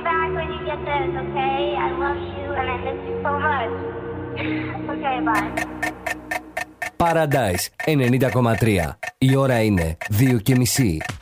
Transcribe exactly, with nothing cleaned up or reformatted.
back when you get this, okay? I love you and I miss you so much. Okay, bye. Paradise ενενήντα κόμμα τρία. Η ώρα είναι δύο και μισή.